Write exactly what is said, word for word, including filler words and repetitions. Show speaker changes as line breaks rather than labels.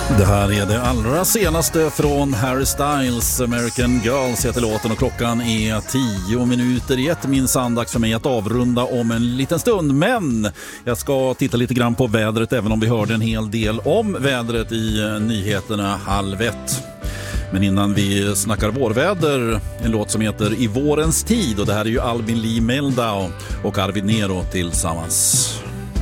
Det här är det allra senaste från Harry Styles. American Girls heter låten och klockan är tio minuter i ett. Minst dags för mig att avrunda om en liten stund. Men jag ska titta lite grann på vädret, även om vi hörde en hel del om vädret i nyheterna halv ett. Men innan vi snackar vårväder, en låt som heter I vårens tid. Och det här är ju Albin Lee Meldau och Arvid Nero tillsammans.